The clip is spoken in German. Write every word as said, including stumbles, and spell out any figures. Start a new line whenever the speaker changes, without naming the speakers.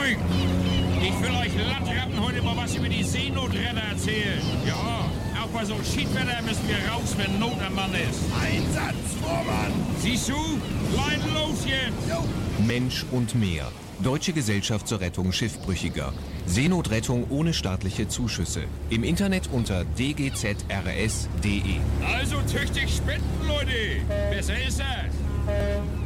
Ruhig! Ich will euch Landratten heute mal was über die Seenotretter erzählen. Ja, auch bei so Schiedwetter müssen wir raus, wenn Not am Mann ist.
Einsatz, Vormann!
Siehst du? Leiden los jetzt!
Jo.
Mensch und Meer. Deutsche Gesellschaft zur Rettung Schiffbrüchiger. Seenotrettung ohne staatliche Zuschüsse. Im Internet unter d g z r s punkt d e.
Also tüchtig spenden, Leute! Besser ist das!